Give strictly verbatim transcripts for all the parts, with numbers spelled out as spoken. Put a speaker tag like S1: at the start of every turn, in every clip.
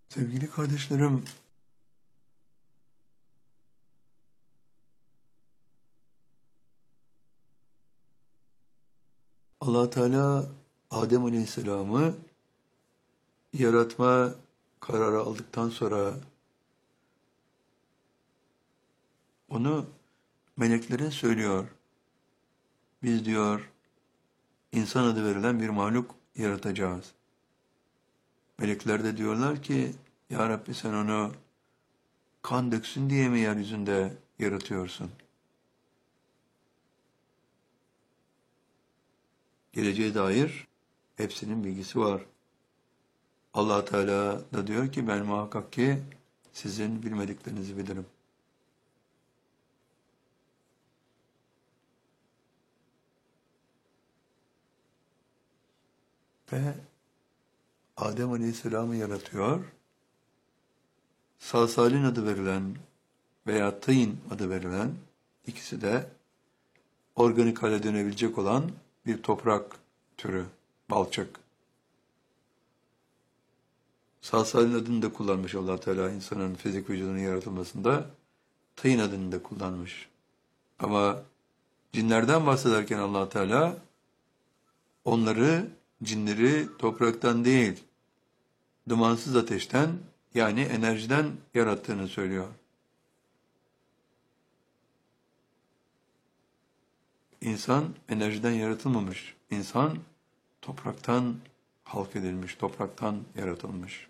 S1: Sevgili kardeşlerim, Allah Teala Adem Aleyhisselam'ı yaratma kararı aldıktan sonra onu meleklere söylüyor. Biz diyor insan adı verilen bir mahluk yaratacağız. Melekler de diyorlar ki Ya Rabbi sen onu kan döksün diye mi yeryüzünde yaratıyorsun? Geleceğe dair hepsinin bilgisi var. Allah Teala da diyor ki ben muhakkak ki sizin bilmediklerinizi bilirim. Ve Adem Aleyhisselam'ı yaratıyor. Salsalin adı verilen veya tîn adı verilen ikisi de organik hale dönebilecek olan bir toprak türü, balçık. Salsalin adını da kullanmış Allah Teala insanın fizik vücudunun yaratılmasında. Tîn adını da kullanmış. Ama cinlerden bahsederken Allah Teala onları, cinleri topraktan değil, dumansız ateşten yani enerjiden yarattığını söylüyor. İnsan enerjiden yaratılmamış. İnsan topraktan halk edilmiş, topraktan yaratılmış.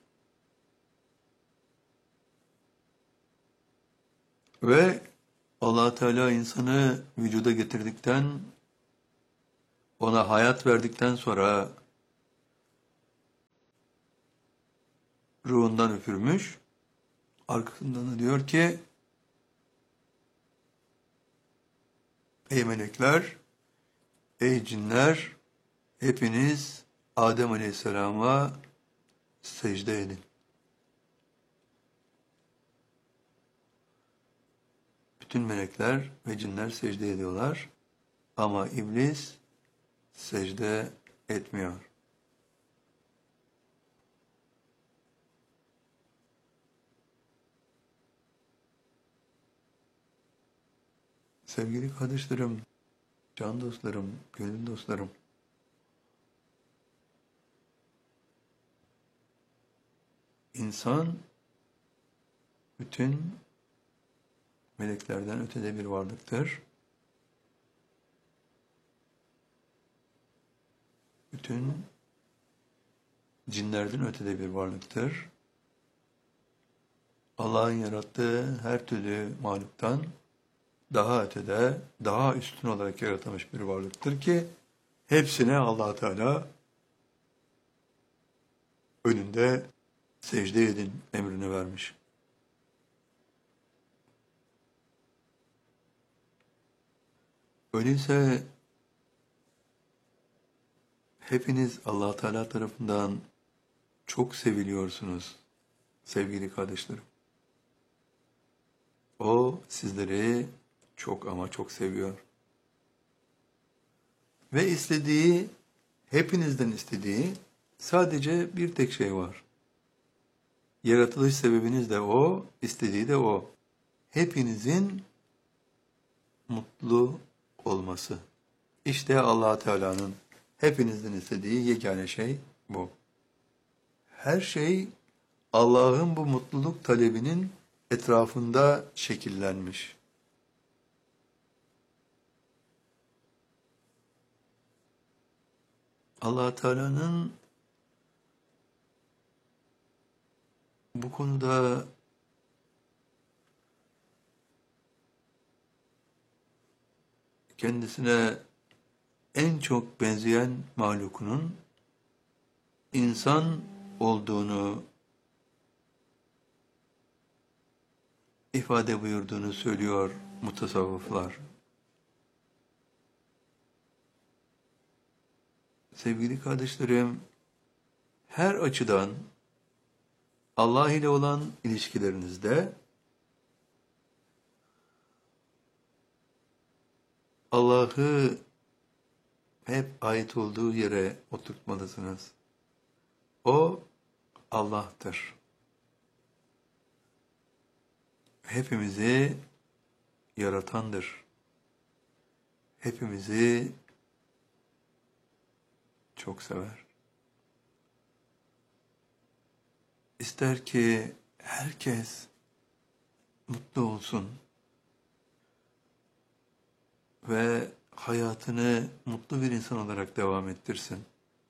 S1: Ve Allah Teala insanı vücuda getirdikten, ona hayat verdikten sonra ruhundan üfürmüş. Arkasından da diyor ki, ey melekler, ey cinler, hepiniz Adem Aleyhisselam'a secde edin. Bütün melekler ve cinler secde ediyorlar ama iblis secde etmiyor. Sevgili kardeşlerim, can dostlarım, gönül dostlarım, insan bütün meleklerden ötede bir varlıktır. Bütün cinlerden ötede bir varlıktır. Allah'ın yarattığı her türlü mahluktan daha ötede, daha üstün olarak yaratılmış bir varlıktır ki hepsine Allah Teala önünde secde edin emrini vermiş. Öyleyse hepiniz Allah Teala tarafından çok seviliyorsunuz sevgili kardeşlerim. O sizleri çok ama çok seviyor. Ve istediği, hepinizden istediği sadece bir tek şey var. Yaratılış sebebiniz de o, istediği de o. Hepinizin mutlu olması. İşte Allah Teala'nın hepinizden istediği yegane şey bu. Her şey Allah'ın bu mutluluk talebinin etrafında şekillenmiş. Allah Teala'nın bu konuda kendisine en çok benzeyen mahlukunun insan olduğunu ifade buyurduğunu söylüyor mutasavvıflar. Sevgili kardeşlerim, her açıdan Allah ile olan ilişkilerinizde Allah'ı hep ait olduğu yere oturtmalısınız. O Allah'tır. hepimizi yaratandır. Hepimizi çok sever. İster ki herkes mutlu olsun ve hayatını mutlu bir insan olarak devam ettirsin.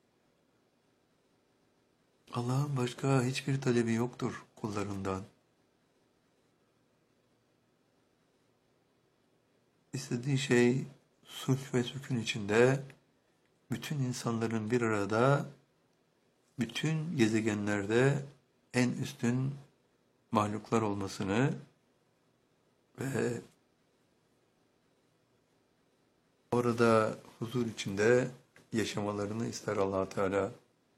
S1: Allah'ın başka hiçbir talebi yoktur kullarından. İstediği şey sulh ve sükun içinde bütün insanların bir arada, bütün gezegenlerde en üstün mahluklar olmasını ve orada huzur içinde yaşamalarını ister Allah Teala.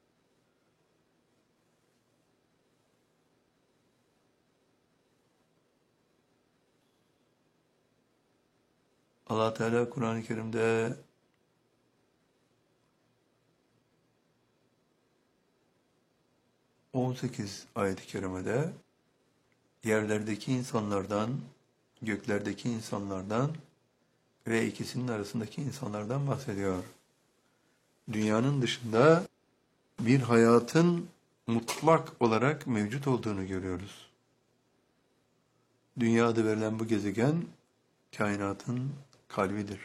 S1: Allah Teala Kur'an-ı Kerim'de on sekiz ayet-i kerimede yerlerdeki insanlardan, göklerdeki insanlardan ve ikisinin arasındaki insanlardan bahsediyor. Dünyanın dışında bir hayatın mutlak olarak mevcut olduğunu görüyoruz. Dünya adı verilen bu gezegen, kainatın kalbidir.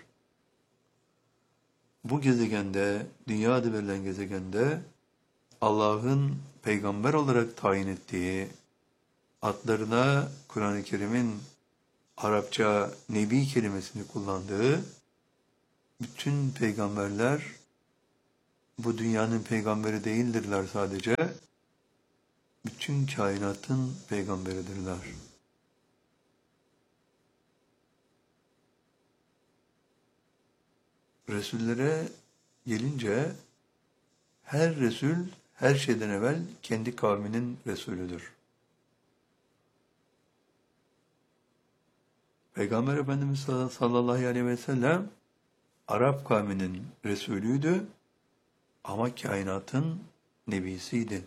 S1: Bu gezegende, dünya adı verilen gezegende, Allah'ın peygamber olarak tayin ettiği, adlarına Kur'an-ı Kerim'in Arapça nebi kelimesini kullandığı bütün peygamberler bu dünyanın peygamberi değildirler sadece, bütün kainatın peygamberidirler. Resullere gelince her Resul her şeyden evvel kendi kavminin Resulüdür. Peygamber Efendimiz sallallahu aleyhi ve sellem Arap kavminin Resulüydü ama kainatın nebisiydi.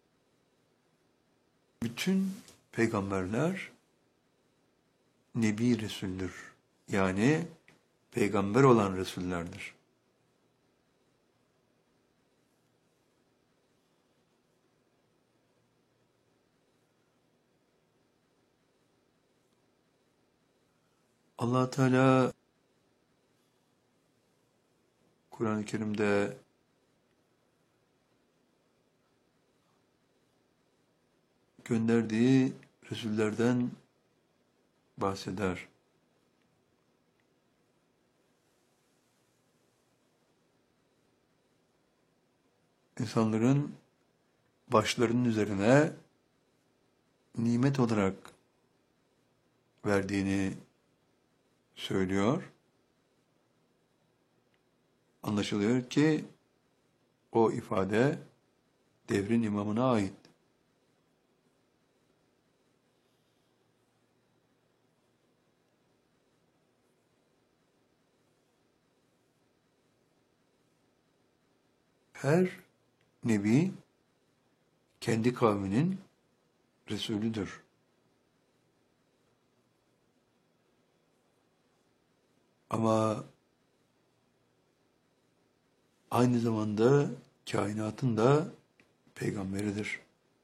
S1: Bütün peygamberler Nebi Resul'dür. Yani peygamber olan Resullerdir. Allah Teala Kur'an-ı Kerim'de gönderdiği Resullerden bahseder. İnsanların başlarının üzerine nimet olarak verdiğini söylüyor. Anlaşılıyor ki o ifade devrin imamına ait. Her nebi kendi kavminin Resulüdür. Ama aynı zamanda kainatın da peygamberidir.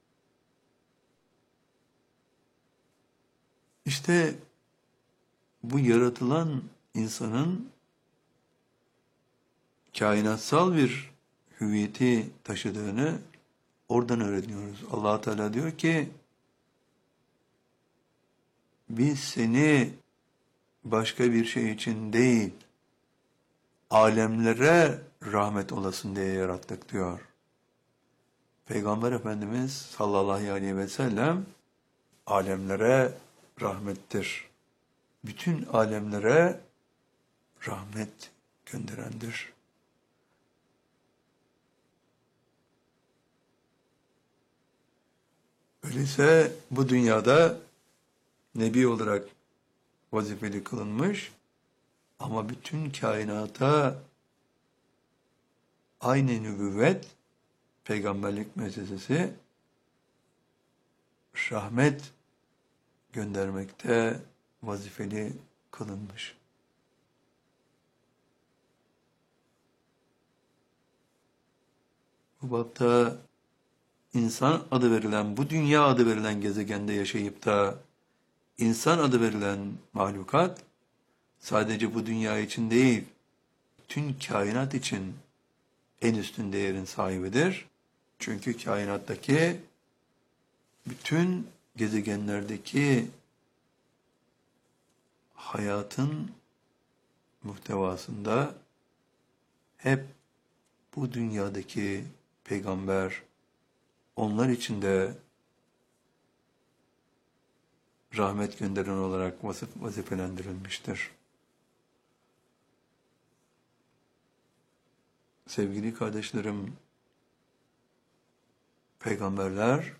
S1: İşte bu yaratılan insanın kainatsal bir hüviyeti taşıdığını oradan öğreniyoruz. Allah Teala diyor ki biz seni başka bir şey için değil, alemlere rahmet olasın diye yarattık diyor. Peygamber Efendimiz sallallahu aleyhi ve sellem alemlere rahmettir. Bütün alemlere rahmet gönderendir. Öyleyse bu dünyada Nebi olarak vazifeli kılınmış ama bütün kainata aynı nübüvvet, peygamberlik müessesesi, rahmet göndermekte vazifeli kılınmış. Bu bapta insan adı verilen, bu dünya adı verilen gezegende yaşayıp da insan adı verilen mahlukat sadece bu dünya için değil, tüm kainat için en üstün değerin sahibidir. Çünkü kainattaki bütün gezegenlerdeki hayatın muhtevasında hep bu dünyadaki peygamber onlar için de rahmet gönderen olarak vazifelendirilmiştir. Sevgili kardeşlerim, peygamberler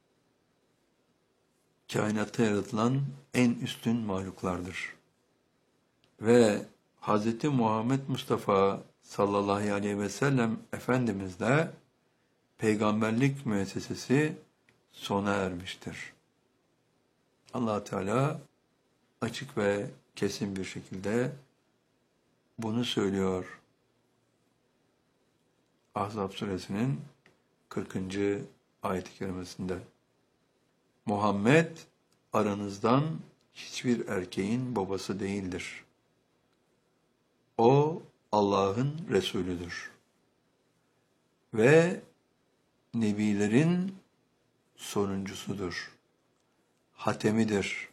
S1: kainatta yaratılan en üstün mahluklardır. Ve Hz. Muhammed Mustafa sallallahu aleyhi ve sellem Efendimizle peygamberlik müessesesi sona ermiştir. Allah Teala açık ve kesin bir şekilde bunu söylüyor. Ahzab suresinin kırkıncı ayet-i kerimesinde. Muhammed aranızdan hiçbir erkeğin babası değildir. O Allah'ın Resulüdür. Ve nebilerin sonuncusudur. Hatemidir.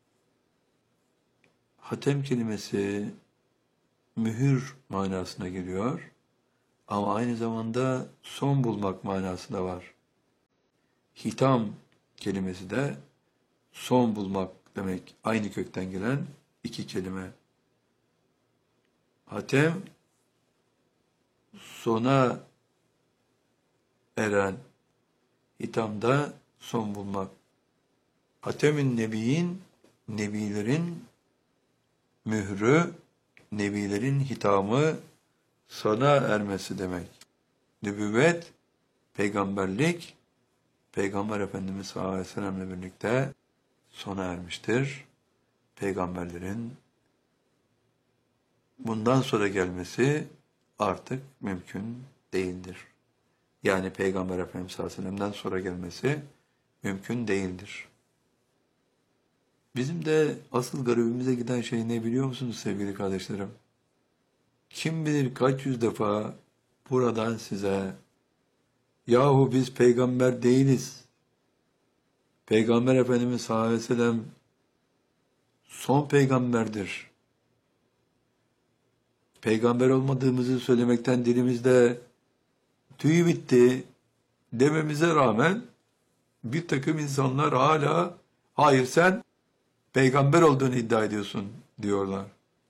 S1: Hatem kelimesi mühür manasına geliyor. Ama aynı zamanda son bulmak manası da var. Hitam kelimesi de son bulmak demek. Aynı kökten gelen iki kelime. Hatem, sona eren, hitamda son bulmak. Hatemin Nebiyin, nebilerin mührü, nebilerin hitamı sona ermesi demek. Nübüvvet, peygamberlik, Peygamber Efendimiz sallallahu aleyhi ve sellem'le birlikte sona ermiştir. Peygamberlerin bundan sonra gelmesi artık mümkün değildir. Yani Peygamber Efendimiz sallallahu aleyhi ve sellem'den sonra gelmesi mümkün değildir. Bizim de asıl garibimize giden şey ne biliyor musunuz sevgili kardeşlerim? Kim bilir kaç yüz defa buradan size yahu biz peygamber değiliz. Peygamber Efendimiz sallallahu aleyhi ve sellem son peygamberdir. Peygamber olmadığımızı söylemekten dilimizde tüy bitti dememize rağmen bir takım insanlar hala hayır sen peygamber olduğunu iddia ediyorsun diyorlar.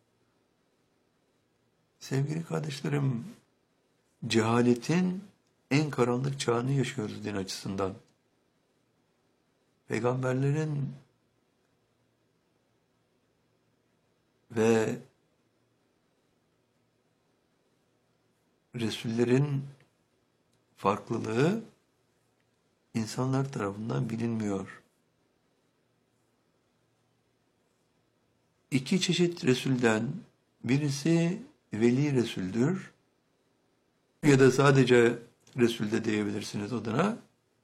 S1: Sevgili kardeşlerim, cehaletin en karanlık çağını yaşıyoruz din açısından. Peygamberlerin ve Resullerin farklılığı insanlar tarafından bilinmiyor. İki çeşit Resulden birisi Veli Resul'dür ya da sadece Resul de diyebilirsiniz adına.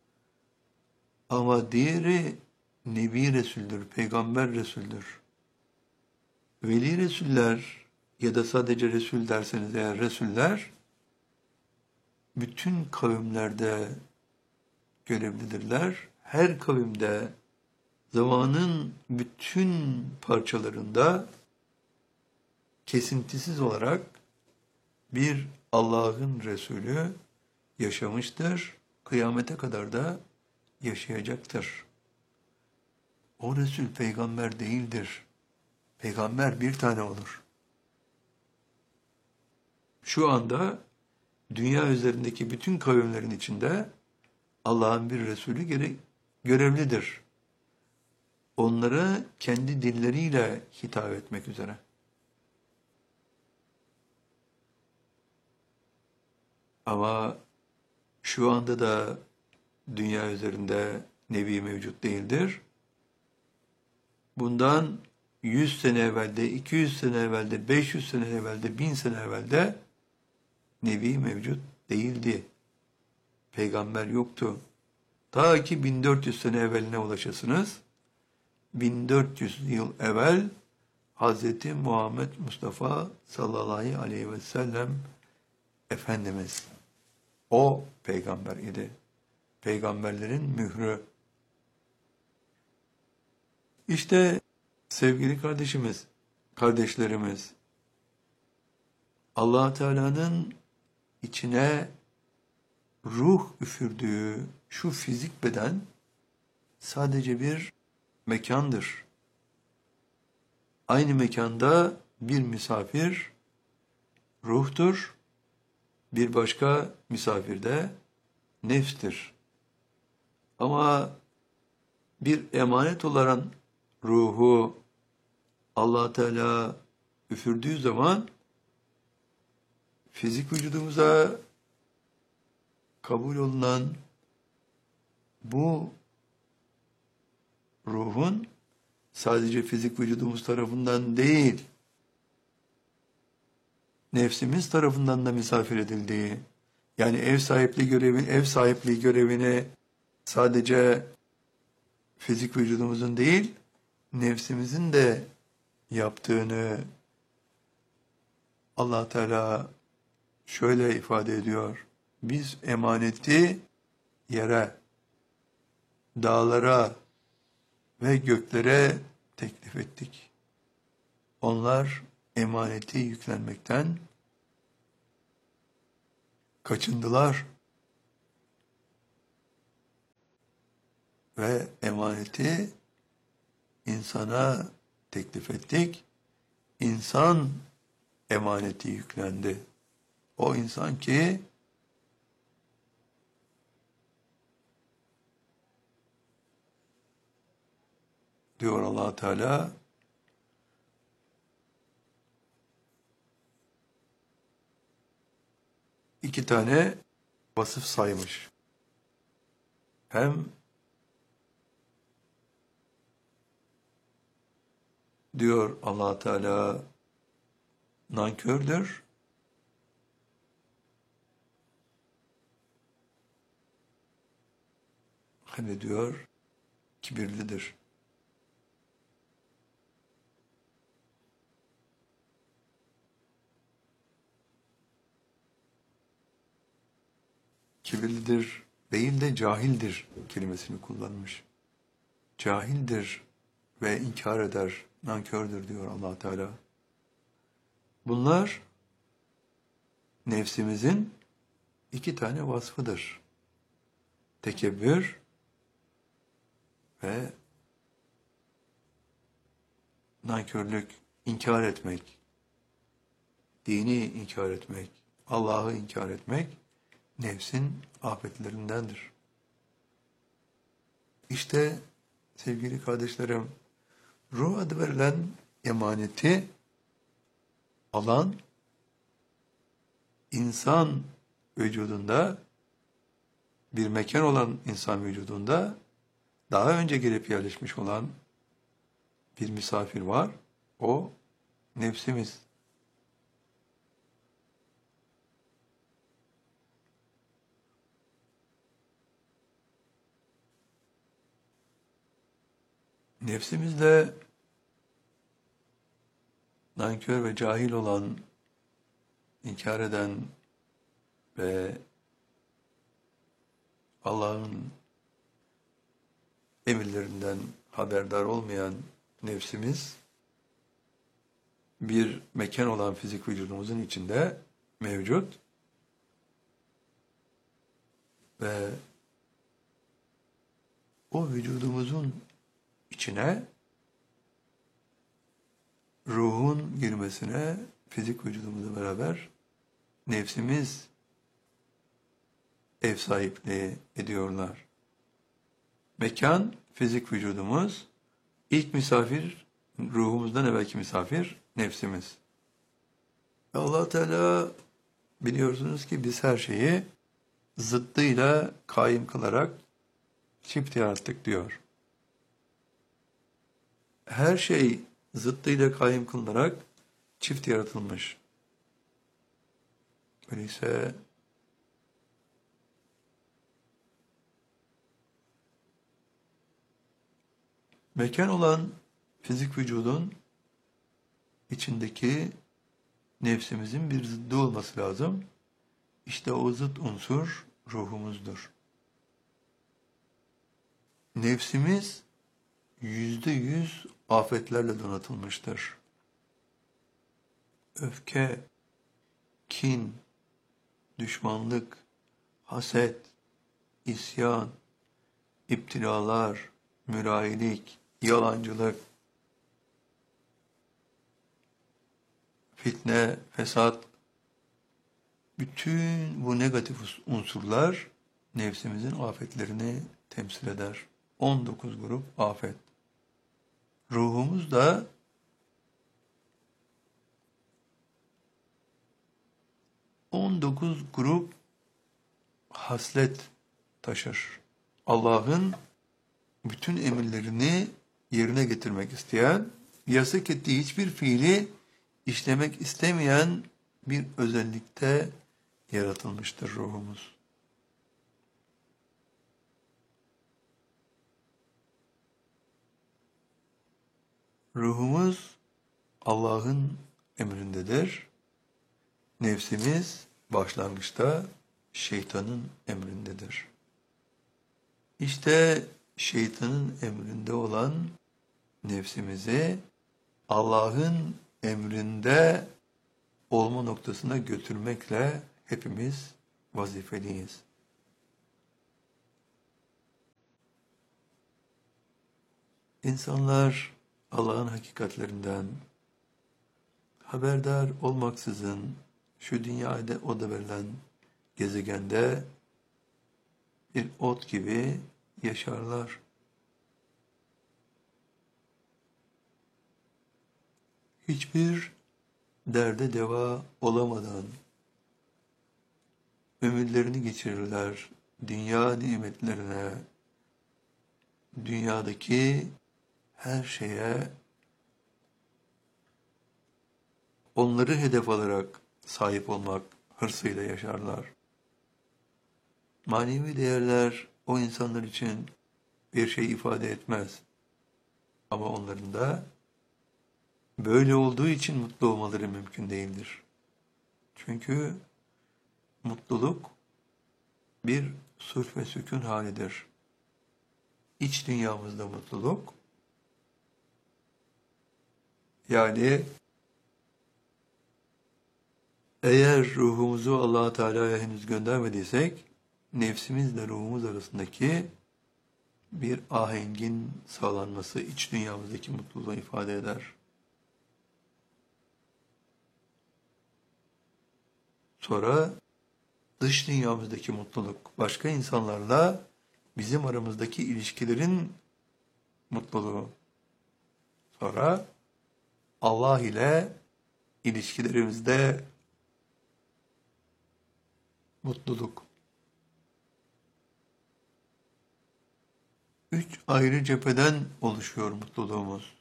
S1: Ama diğeri Nebi Resul'dür, Peygamber Resul'dür. Veli Resuller ya da sadece Resul derseniz eğer Resuller bütün kavimlerde görevlidirler. Her kavimde zamanın bütün parçalarında kesintisiz olarak bir Allah'ın Resulü yaşamıştır. Kıyamete kadar da yaşayacaktır. O Resul peygamber değildir. Peygamber bir tane olur. Şu anda dünya üzerindeki bütün kavimlerin içinde Allah'ın bir Resulü gere- görevlidir. Onlara kendi dilleriyle hitap etmek üzere. Ama şu anda da dünya üzerinde nebi mevcut değildir. bundan yüz sene evvelde, iki yüz sene evvelde, beş yüz sene evvelde, bin sene evvelde nebi mevcut değildi. Peygamber yoktu. Ta ki bin dört yüz sene evveline ulaşasınız. bin dört yüz yıl evvel Hazreti Muhammed Mustafa sallallahu aleyhi ve sellem Efendimiz. O peygamber idi. Peygamberlerin mührü. İşte sevgili kardeşimiz, kardeşlerimiz, Allah Teala'nın içine ruh üfürdüğü şu fizik beden sadece bir mekandır. Aynı mekanda bir misafir ruhtur, bir başka misafir de nefstir. Ama bir emanet olan ruhu Allah Teala üfürdüğü zaman fizik vücudumuza kabul olunan bu ruhun sadece fizik vücudumuz tarafından değil, nefsimiz tarafından da misafir edildiği, yani ev sahipliği görevini, ev sahipliği görevini sadece fizik vücudumuzun değil, nefsimizin de yaptığını Allah Teala şöyle ifade ediyor. Biz emaneti yere, dağlara ve göklere teklif ettik. Onlar emaneti yüklenmekten kaçındılar ve emaneti insana teklif ettik. İnsan emaneti yüklendi. O insan ki diyor Allah Teala, iki tane vasıf saymış. Hem diyor Allah Teala nankördür, hem de diyor kibirlidir. Kibirlidir değil de cahildir kelimesini kullanmış. Cahildir ve inkar eder, nankördür diyor Allah Teala. Bunlar nefsimizin iki tane vasfıdır. Tekebbür ve nankörlük, inkar etmek, dini inkar etmek, Allah'ı inkar etmek nefsin afetlerindendir. İşte sevgili kardeşlerim, ruh adı verilen emaneti alan insan vücudunda, bir mekan olan insan vücudunda daha önce gelip yerleşmiş olan bir misafir var. O nefsimiz. Nefsimizle nankör ve cahil olan, inkar eden ve Allah'ın emirlerinden haberdar olmayan nefsimiz bir mekan olan fizik vücudumuzun içinde mevcut ve o vücudumuzun içine ruhun girmesine fizik vücudumuzla beraber nefsimiz ev sahipliği ediyorlar. Mekan, fizik vücudumuz, ilk misafir, ruhumuzdan evvelki misafir, nefsimiz. Allah Teala biliyorsunuz ki biz her şeyi zıddıyla kaim kılarak çift yarattık diyor. her şey zıttıyla kaim kılınarak çift yaratılmış. Öyleyse mekan olan fizik vücudun içindeki nefsimizin bir zıddı olması lazım. İşte o zıt unsur ruhumuzdur. Nefsimiz yüzde yüz afetlerle donatılmıştır. Öfke, kin, düşmanlık, haset, isyan, iptilalar, mürayilik, yalancılık, fitne, fesat, bütün bu negatif unsurlar nefsimizin afetlerini temsil eder. on dokuz grup afet. Ruhumuz da on dokuz grup haslet taşır. Allah'ın bütün emirlerini yerine getirmek isteyen, yasak ettiği hiçbir fiili işlemek istemeyen bir özellikte yaratılmıştır ruhumuz. Ruhumuz Allah'ın emrindedir. Nefsimiz başlangıçta şeytanın emrindedir. İşte şeytanın emrinde olan nefsimizi Allah'ın emrinde olma noktasına götürmekle hepimiz vazifeliyiz. İnsanlar Allah'ın hakikatlerinden haberdar olmaksızın şu dünyada o da verilen gezegende bir ot gibi yaşarlar. Hiçbir derde deva olamadan ömürlerini geçirirler dünya nimetlerine, dünyadaki her şeye onları hedef alarak sahip olmak hırsıyla yaşarlar. Manevi değerler o insanlar için bir şey ifade etmez. Ama onların da böyle olduğu için mutlu olmaları mümkün değildir. Çünkü mutluluk bir sulh ve sükun halidir. İç dünyamızda mutluluk, yani eğer ruhumuzu Allah Teala'ya henüz göndermediysek, nefsimizle ruhumuz arasındaki bir ahengin sağlanması iç dünyamızdaki mutluluğu ifade eder. Sonra dış dünyamızdaki mutluluk, başka insanlarla bizim aramızdaki ilişkilerin mutluluğu. Sonra Allah ile ilişkilerimizde mutluluk. Üç ayrı cepheden oluşuyor mutluluğumuz.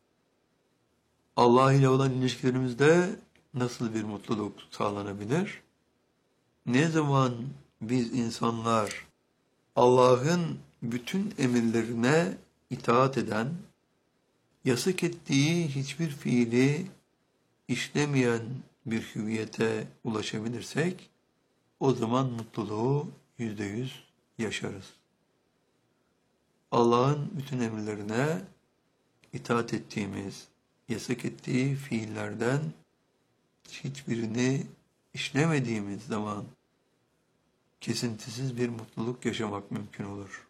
S1: Allah ile olan ilişkilerimizde nasıl bir mutluluk sağlanabilir? Ne zaman biz insanlar Allah'ın bütün emirlerine itaat eden, yasak ettiği hiçbir fiili işlemeyen bir hüviyete ulaşabilirsek, o zaman mutluluğu yüzde yüz yaşarız. Allah'ın bütün emirlerine itaat ettiğimiz, yasak ettiği fiillerden hiçbirini işlemediğimiz zaman kesintisiz bir mutluluk yaşamak mümkün olur.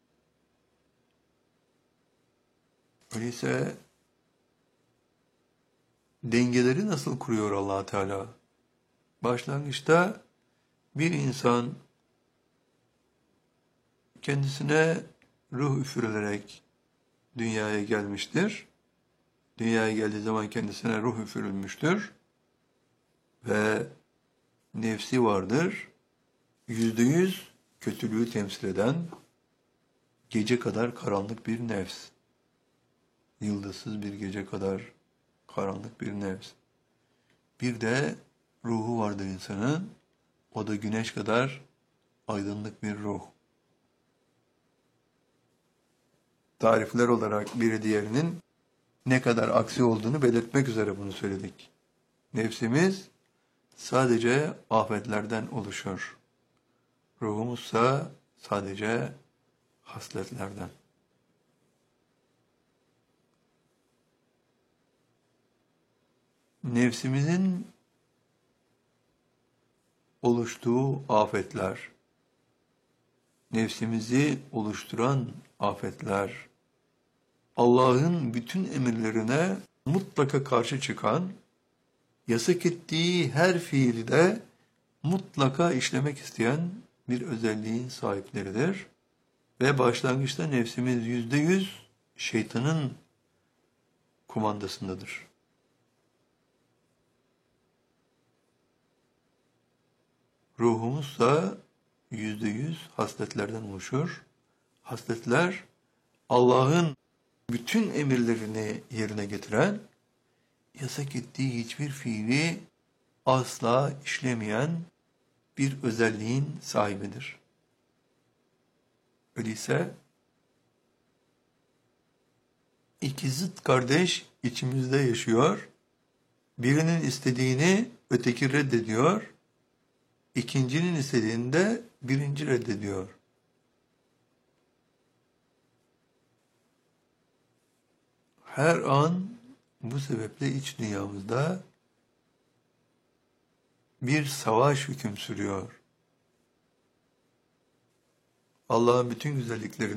S1: Öyleyse dengeleri nasıl kuruyor Allah Teala? Başlangıçta bir insan kendisine ruh üfürülerek dünyaya gelmiştir. Dünyaya geldiği zaman kendisine ruh üfürülmüştür. Ve nefsi vardır. Yüzde yüz kötülüğü temsil eden gece kadar karanlık bir nefs. yıldızsız bir gece kadar karanlık bir nefs. Bir de ruhu vardır insanın, o da güneş kadar aydınlık bir ruh. Tarifler olarak biri diğerinin ne kadar aksi olduğunu belirtmek üzere bunu söyledik. Nefsimiz sadece afetlerden oluşur. Ruhumuzsa sadece hasletlerden. Nefsimizin oluştuğu afetler, nefsimizi oluşturan afetler, Allah'ın bütün emirlerine mutlaka karşı çıkan, yasak ettiği her fiili de mutlaka işlemek isteyen bir özelliğin sahipleridir. Ve başlangıçta nefsimiz yüzde yüz şeytanın kumandasındadır. Ruhumuzsa yüzde yüz hasletlerden oluşur. Hasletler Allah'ın bütün emirlerini yerine getiren, yasak ettiği hiçbir fiili asla işlemeyen bir özelliğin sahibidir. Öyleyse iki zıt kardeş içimizde yaşıyor. Birinin istediğini öteki reddediyor. İkincinin istediğini de birinci reddediyor. Her an bu sebeple iç dünyamızda bir savaş hüküm sürüyor. Allah'ın bütün güzelliklerini